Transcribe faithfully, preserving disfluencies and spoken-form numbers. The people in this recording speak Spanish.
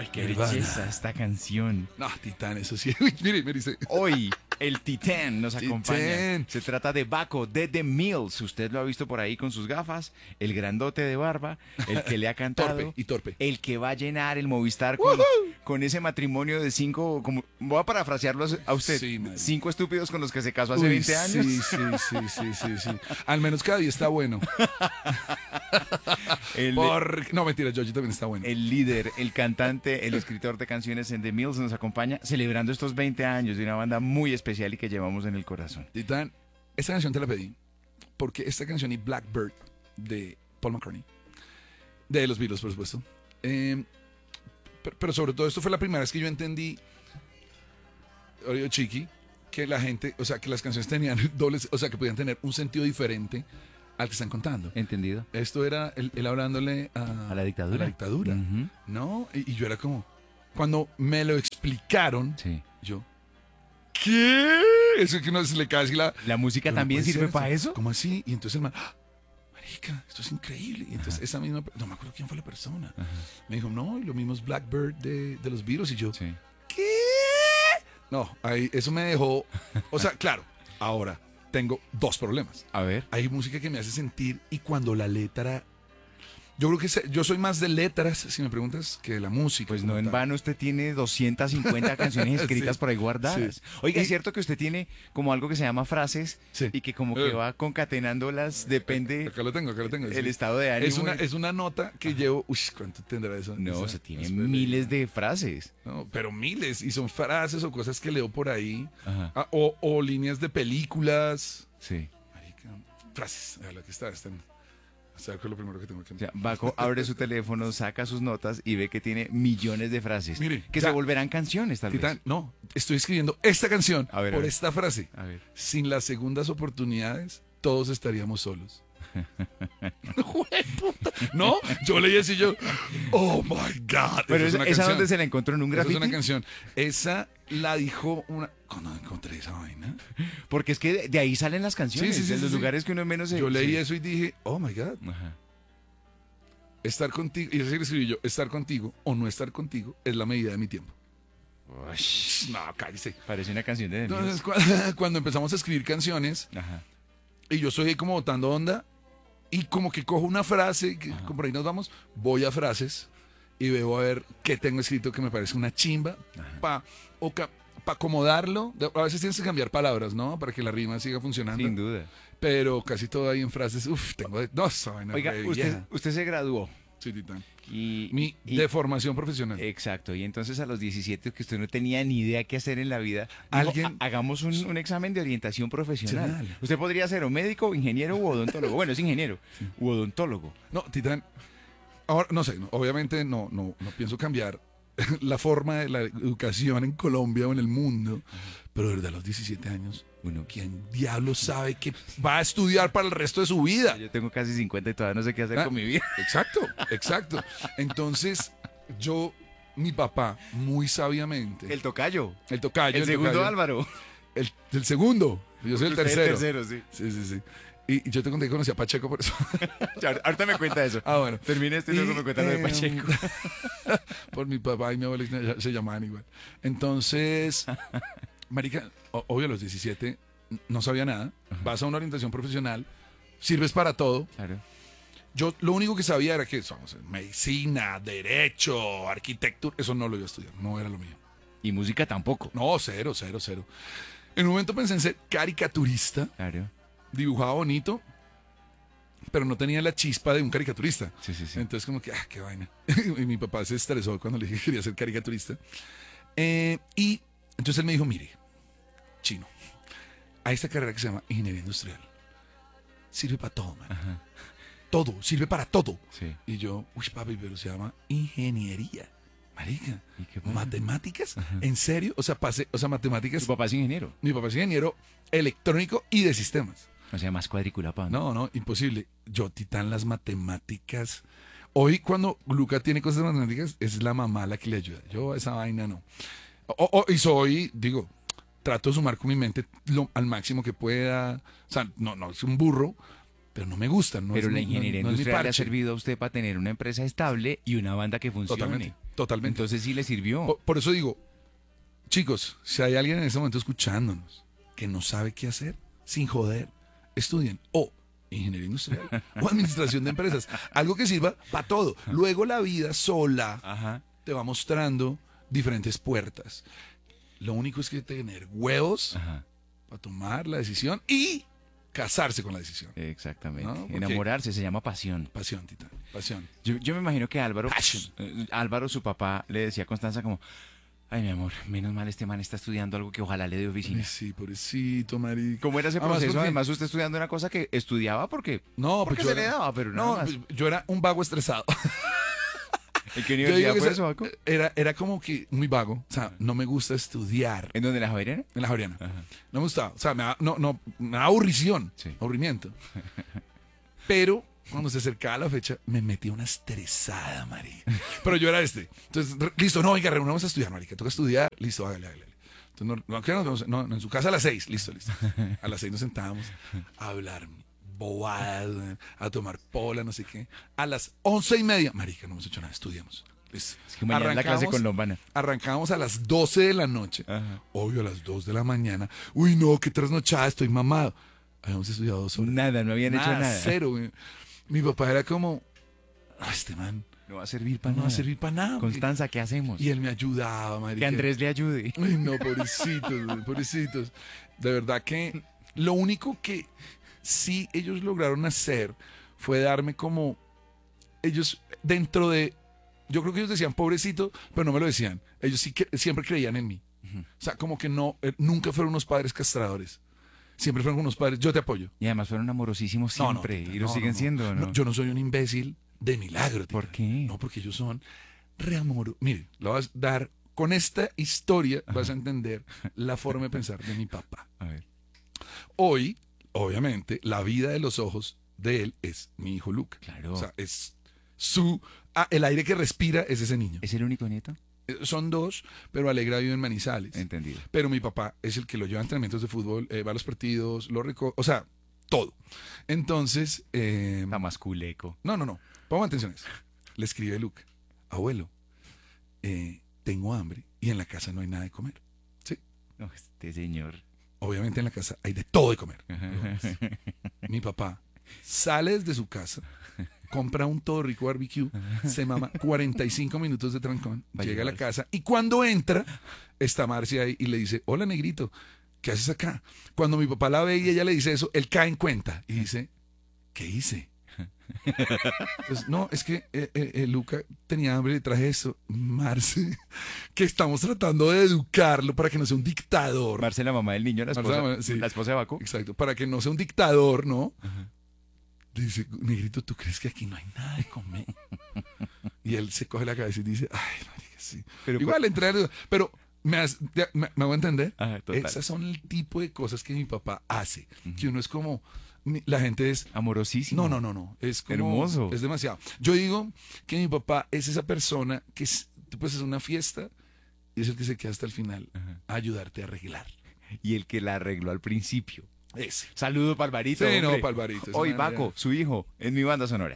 ¡Ay, qué Nirvana. belleza esta canción! No, Titán, eso sí. Uy, mire, me dice. Hoy el Titán nos acompaña. Titán. Se trata de Baco de The Mills. Usted lo ha visto por ahí con sus gafas, el grandote de barba, el que le ha cantado. Torpe y torpe. El que va a llenar el Movistar con, con ese matrimonio de cinco, como, voy a parafrasearlo a usted, Sí, madre. cinco estúpidos con los que se casó hace Uy, veinte años. Sí, sí, sí, sí, sí, sí. Al menos cada día está bueno. El, Por... No, mentira, Georgie también está bueno. el líder, el cantante, el escritor de canciones en The Mills nos acompaña celebrando estos veinte años de una banda muy especial y que llevamos en el corazón. Titán, esta canción te la pedí porque esta canción y Blackbird de Paul McCartney, de los Beatles, por supuesto. Eh, pero, pero sobre todo esto fue la primera vez que yo entendí, oye, Chiqui, que la gente, o sea, que las canciones tenían dobles, o sea, que podían tener un sentido diferente al que están contando. ¿Entendido? Esto era él, él hablándole a, A la dictadura. a la dictadura, Ujú. ¿no? Y, y yo era como, cuando me lo explicaron, Sí. yo, ¿qué? Eso que uno se le cae así la... ¿La música Pero no también puede sirve ser, para eso? ¿Cómo así? Y entonces el man, ¡ah! Marica, esto es increíble. Y entonces esa misma, no me acuerdo quién fue la persona. Ajá. Me dijo, no, y lo mismo es Blackbird de, de los Beatles. Y yo, Sí. ¿qué? No, ahí, eso me dejó, o sea, claro, ahora tengo dos problemas. A ver. Hay música que me hace sentir y cuando la letra... Yo creo que se- yo soy más de letras, si me preguntas, que de la música. Pues como no en tal. vano usted tiene doscientas cincuenta canciones escritas Sí. por ahí guardadas. Sí. Oiga, Y- es cierto que usted tiene como algo que se llama frases Sí. y que como que Eh. va concatenándolas, depende Acá lo tengo, acá lo tengo. el sí. estado de ánimo. Es una, es una nota que llevo... Uy, ¿cuánto tendrá eso? No, Esa- o sea, tiene espera. miles de frases. No, pero miles. Y son frases o cosas que leo por ahí. Ajá. Ah, o, o líneas de películas. Sí. Marica, frases. A la que está, están. O sea, que es lo primero que tengo que O sea, Baco abre su teléfono, saca sus notas y ve que tiene millones de frases. Mire, que ya. se volverán canciones, tal Titán, vez. no, estoy escribiendo esta canción A ver, a por ver. esta frase. A ver. Sin las segundas oportunidades, todos estaríamos solos. Jueputa. No, yo leí eso y yo, oh my God. Pero Esa es esa, una esa canción. donde se la encontró en un Esa es graffiti. una canción. Esa la dijo una. ¿Cuándo encontré esa vaina? Porque es que de, de ahí salen las canciones, Sí, sí, sí, de sí, los sí. lugares que uno menos se... Yo leí sí. eso y dije, oh my God. Ajá. Estar contigo, y así lo escribí yo, estar contigo o no estar contigo es la medida de mi tiempo. Ush, No, cállese. parece una canción de The Entonces, Mills. cu- cuando empezamos a escribir canciones, Ajá. y yo estoy ahí como botando onda, y como que cojo una frase, que como por ahí nos vamos, voy a frases, y veo a ver qué tengo escrito que me parece una chimba, para acomodarlo. De- A veces tienes que cambiar palabras, ¿no? Para que la rima siga funcionando. Sin duda. Pero casi todo ahí en frases, uff, tengo de... No, esa vaina Oiga, re usted, vieja. usted se graduó. Sí, Titán. Y, Mi y- de formación profesional. Exacto, y entonces a los diecisiete que usted no tenía ni idea qué hacer en la vida, dijo, Alguien- "Ha- hagamos un, un examen de orientación profesional. Profesional. Usted podría ser o médico, ingeniero u odontólogo. Bueno, es ingeniero, u odontólogo. No, Titán, ahora no sé, no, obviamente no, no, no pienso cambiar la forma de la educación en Colombia o en el mundo, pero desde los diecisiete años, Bueno, ¿quién diablos sabe que va a estudiar para el resto de su vida? yo tengo casi cincuenta y todavía no sé qué hacer Ah, con mi vida. Exacto, exacto. Entonces, yo, mi papá, muy sabiamente, El tocayo, el tocayo, el segundo tocayo, Álvaro. el, el segundo, yo soy el Usted tercero. tercero, sí. Sí, sí, sí. Y, y yo te conté que conocí a Pacheco por eso. Ya, ahorita me cuenta eso. Ah, bueno. Termine esto y luego Y, me cuenta lo de em, Pacheco. Por mi papá y mi abuela se- se llamaban igual. Entonces, marica, o- obvio a los diecisiete no sabía nada. Vas a una orientación profesional, sirves para todo. Claro. Yo lo único que sabía era que vamos, medicina, derecho, arquitectura, eso no lo iba a estudiar, no era lo mío. Y música tampoco. No, cero, cero, cero. En un momento pensé en ser caricaturista, Claro. dibujaba bonito, pero no tenía la chispa de un caricaturista. Sí, sí, sí. Entonces como que, ah, qué vaina. Y mi papá se estresó cuando le dije que quería ser caricaturista. Eh, y entonces él me dijo, mire, chino, hay esta carrera que se llama ingeniería industrial. Sirve para todo, man. Ajá. Todo, sirve para todo. Sí. Y yo, uy, papi, pero se llama ingeniería. Marica, ¿Y qué pasa? ¿matemáticas? Ajá. ¿En serio? O sea, pasé, o sea, matemáticas. Su papá es ingeniero. Mi papá es ingeniero electrónico y de sistemas. O sea, más cuadriculado. No, no, imposible. Yo, Titán, las matemáticas. Hoy, cuando Luca tiene cosas de matemáticas, es la mamá la que le ayuda. Yo, esa vaina no. O- o- y soy, digo, trato de sumar con mi mente lo, al máximo que pueda. O sea, no, no, es un burro, pero no me gusta. No Pero es, la no- ingeniería no es mi industrial le ha parche. servido a usted para tener una empresa estable y una banda que funcione. Totalmente. Totalmente. Entonces sí le sirvió. Por, por eso digo, chicos, si hay alguien en este momento escuchándonos que no sabe qué hacer, sin joder, estudien o ingeniería industrial o administración de empresas. Algo que sirva para todo. Luego la vida sola Ajá. te va mostrando diferentes puertas. Lo único es que tener huevos Ajá. para tomar la decisión y casarse con la decisión. Exactamente. No, porque- Enamorarse se llama pasión. Pasión, Tita, pasión. Yo, yo me imagino que Álvaro, Passion. eh, Álvaro, su papá, le decía a Constanza como, ay, mi amor, menos mal este man está estudiando algo que ojalá le dé Ay, oficina. sí, pobrecito, marica. ¿Cómo era ese Además, proceso? porque- Además, usted estudiando una cosa que estudiaba porque, No, porque pues yo se le era- daba, pero No, nada más. pues yo era un vago estresado. ¿En qué Yo universidad digo que fue esa- eso, Baco? Era, era como que muy vago. O sea, no me gusta estudiar ¿En dónde, la Javeriana? en la Javeriana. Ajá. No me gustaba. O sea, me da, no, no, me da aburrición, Sí. aburrimiento. Pero cuando se acercaba la fecha, me metía una estresada, marica. Pero yo era este. Entonces, re- listo, no, oiga, reunamos a estudiar, marica. Toca estudiar, listo, hágale, hágale. Entonces, no, no, ¿qué nos vemos? No, no, en su casa a las seis, listo, listo. A las seis nos sentábamos a hablar bobadas, man, a tomar pola, no sé qué. A las once y media, marica, no hemos hecho nada, estudiamos. Listo. Es que mañana es la clase Arrancamos- con Lombana. Arrancábamos a las doce de la noche. Ajá. Obvio, a las dos de la mañana. Uy, no, qué trasnochada, estoy mamado. Habíamos estudiado dos horas. Nada, no habían hecho nada. Cero, güey. Mi papá era como, "Ah, este man No va a servir para no va nada. a servir para nada. güey". Constanza, ¿qué hacemos? Y él me ayudaba, marica. Que Andrés le ayude. Ay, no, pobrecitos, güey, pobrecitos. De verdad que lo único que sí ellos lograron hacer fue darme como, ellos dentro de, yo creo que ellos decían pobrecito, pero no me lo decían. Ellos sí que siempre creían en mí. O sea, como que no, eh, nunca fueron unos padres castradores. Siempre fueron unos padres, yo te apoyo. Y además fueron amorosísimos No, no, siempre. tita, y lo no, siguen no, no. siendo, ¿no? No, yo no soy un imbécil de milagro. tita. ¿Por qué? No, porque ellos son reamoro. Mire, lo vas a dar, con esta historia vas a entender la forma de pensar de mi papá. A ver. Hoy, obviamente, la vida de los ojos de él es mi hijo Luca. Claro. O sea, es su... Ah, el aire que respira es ese niño. ¿Es el único nieto? Eh, Son dos, pero Alegra vive en Manizales. Entendido. Pero mi papá es el que lo lleva a entrenamientos de fútbol, eh, va a los partidos, lo recoge, o sea, todo. Entonces, eh, Está más culeco. no, no, no, pongan atención a eso. Le escribe Luca, abuelo, eh, tengo hambre y en la casa no hay nada de comer. Sí, No, este señor. obviamente en la casa hay de todo de comer. Mi papá sale desde su casa, compra un todo rico barbecue, se mama cuarenta y cinco minutos de trancón, Va a llega a la llevar. casa y cuando entra, está Marcia ahí y le dice, hola negrito, ¿qué haces acá? Cuando mi papá la ve y ella le dice eso, él cae en cuenta y dice, ¿qué hice? Pues, no, es que eh, eh, eh, Luca tenía hambre y le traje eso. Marce, que estamos tratando de educarlo para que no sea un dictador. Marcela, mamá del niño, la Marcela, esposa, mamá, sí. la esposa de Baco. Exacto, para que no sea un dictador, ¿no? Dice, negrito, ¿tú crees que aquí no hay nada de comer? Y él se coge la cabeza y dice, ay, marica, sí. Pero Igual entrar, pero me, has- ya, me, me hago entender. Ajá, total. Esas son el tipo de cosas que mi papá hace. Que uno es como, mi- la gente es, Amorosísimo. no, no, no, no, es como, Hermoso. es demasiado. Yo digo que mi papá es esa persona que es- tú puedes hacer una fiesta y es el que se queda hasta el final Ajá. a ayudarte a arreglar. Y el que la arregló al principio. Ese. Saludo para Alvarito. Sí, no, hombre. pa' Alvarito, es Hoy una Baco, manera. su hijo, en mi banda sonora.